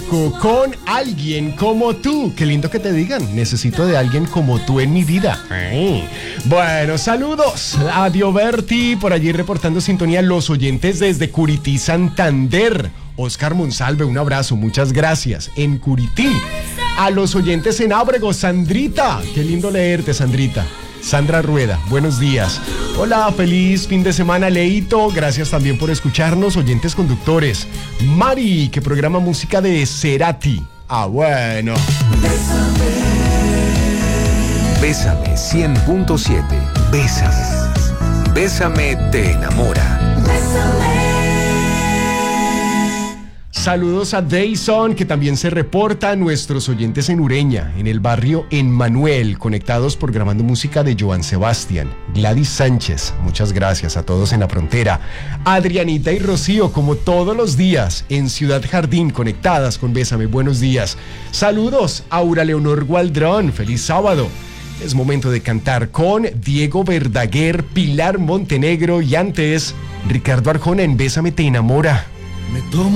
Velasco con Alguien como tú. Qué lindo que te digan, necesito de alguien como tú en mi vida. Bueno, saludos a Dioberti, por allí reportando sintonía, los oyentes desde Curití, Santander. Oscar Monsalve, un abrazo, muchas gracias. En Curití. A los oyentes en Ábrego, Sandrita. Qué lindo leerte, Sandrita. Sandra Rueda, buenos días. Hola, feliz fin de semana, Leito. Gracias también por escucharnos, oyentes conductores. Mari, que programa música de Cerati. Ah, bueno. Bésame 100.7. Bésame. Bésame te enamora. Bésame. Saludos a Dayson, que también se reporta, nuestros oyentes en Ureña, en el barrio Emmanuel, conectados programando música de Joan Sebastián. Gladys Sánchez, muchas gracias a todos en la frontera. Adrianita y Rocío, como todos los días, en Ciudad Jardín, conectadas con Bésame, buenos días. Saludos a Aura Leonor Gualdrón, feliz sábado. Es momento de cantar con Diego Verdaguer, Pilar Montenegro y antes, Ricardo Arjona en Bésame te enamora.